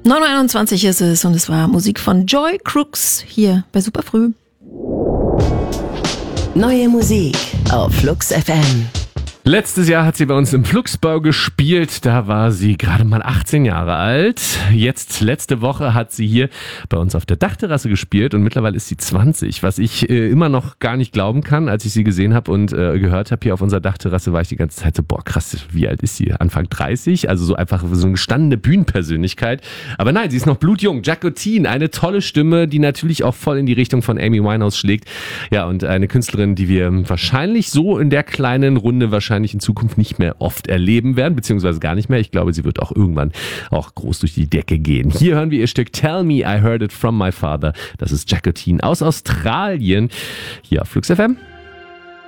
9:21 ist es und es war Musik von Joy Crooks hier bei Superfrüh. Neue Musik auf Flux FM. Letztes Jahr hat sie bei uns im Fluxbau gespielt, da war sie gerade mal 18 Jahre alt. Jetzt, letzte Woche, hat sie hier bei uns auf der Dachterrasse gespielt und mittlerweile ist sie 20, was ich immer noch gar nicht glauben kann. Als ich sie gesehen habe und gehört habe hier auf unserer Dachterrasse, war ich die ganze Zeit so, boah krass, wie alt ist sie? Anfang 30, also so einfach so eine gestandene Bühnenpersönlichkeit. Aber nein, sie ist noch blutjung. Jacqueline, eine tolle Stimme, die natürlich auch voll in die Richtung von Amy Winehouse schlägt. Ja, und eine Künstlerin, die wir wahrscheinlich so in der kleinen Runde wahrscheinlich in Zukunft nicht mehr oft erleben werden, beziehungsweise gar nicht mehr. Ich glaube, sie wird auch irgendwann auch groß durch die Decke gehen. Hier hören wir ihr Stück Tell Me I Heard It From My Father. Das ist Jacqueline aus Australien. Hier auf Flux FM.